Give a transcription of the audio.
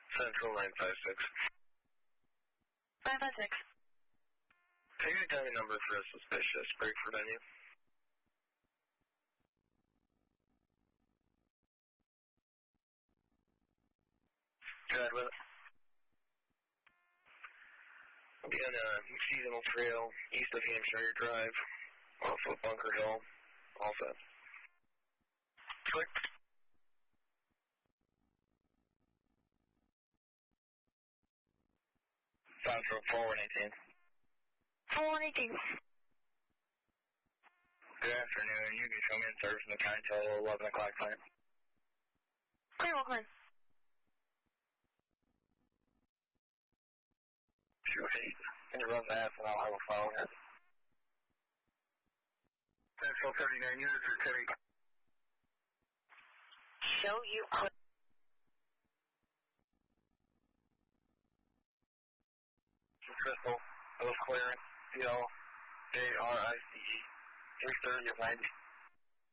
Central 956. 956. Can you tell me number for a suspicious Breakford venue? Go ahead with it. I'll be on a seasonal trail east of Hampshire Drive, off of Bunker Hill. All set. Click. Central 4118. 4118. Good afternoon. You can show me in service in the county till 11 o'clock tonight. Clear, well clear. Sure. Can you run that and I'll have a phone? Central 39 units or Terry? Show you clear. Crystal, Hills Clearance, CLJRICE, 330 of 90.